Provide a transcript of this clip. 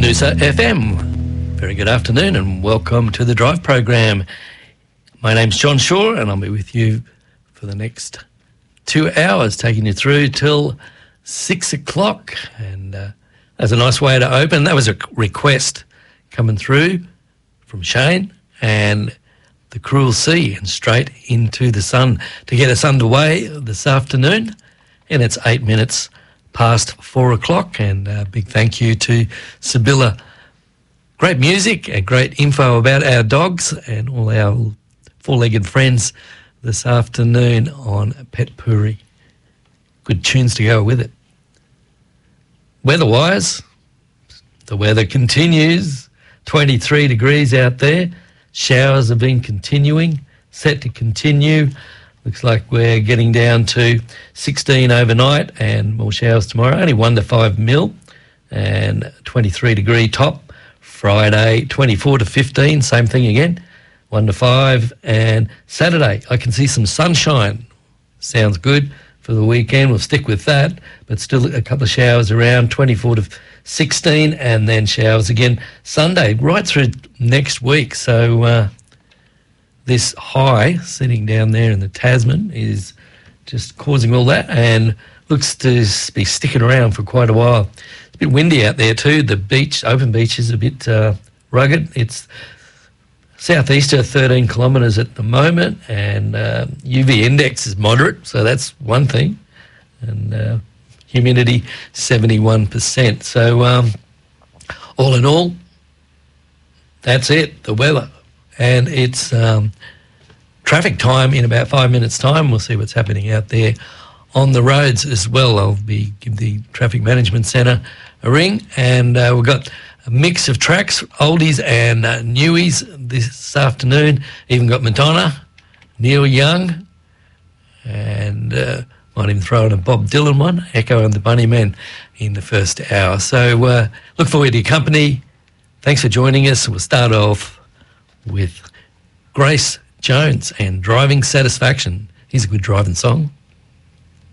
Noosa FM. Very good afternoon and welcome to the Drive program. My name's John Shaw and I'll be with you for the next 2 hours, taking you through till 6 o'clock. And that's a nice way to open. That was a request coming through from Shane, and The Cruel Sea and Straight into the Sun to get us underway this afternoon. And it's 8 minutes past 4 o'clock, and a big thank you to Sibylla. Great music and great info about our dogs and all our four-legged friends this afternoon on Pet Puri. Good tunes to go with it. Weather-wise, the weather continues. 23 degrees out there. Showers have been continuing, set to continue. Looks like we're getting down to 16 overnight and more showers tomorrow. Only 1 to 5 mil and 23 degree top. Friday, 24 to 15, same thing again, 1 to 5. And Saturday, I can see some sunshine. Sounds good for the weekend. We'll stick with that, but still a couple of showers around, 24 to 16, and then showers again Sunday, right through next week. So this high sitting down there in the Tasman is just causing all that and looks to be sticking around for quite a while. It's a bit windy out there too. The beach, open beach, is a bit rugged. It's southeaster 13 kilometres at the moment, and UV index is moderate, so that's one thing. And humidity 71%. So all in all, that's it, the weather. And it's traffic time in about 5 minutes' time. We'll see what's happening out there on the roads as well. I'll give the Traffic Management Centre a ring, and we've got a mix of tracks, oldies and newies this afternoon. Even got Madonna, Neil Young, and might even throw in a Bob Dylan one, Echo and the Bunnymen in the first hour. So look forward to your company. Thanks for joining us. We'll start off with Grace Jones and Driving Satisfaction. Here's a good driving song.